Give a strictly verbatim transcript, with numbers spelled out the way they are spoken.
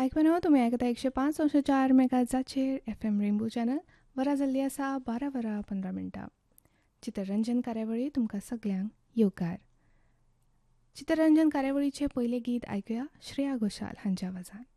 आयकून तुमी आयकता एकशे पांच अंश चार मेगाजाचेर एफ एम रेनबो चॅनल. वरां जाल्ली आसा बारा वरां पंदरा मिनटां. चित्ररंजन कार्यावळी तुमकां सगल्यांक येवकार. चित्ररंजन कार्यावळीचें पयलें गीत आयकुया श्रेया घोषाल हांच्या आवाजान.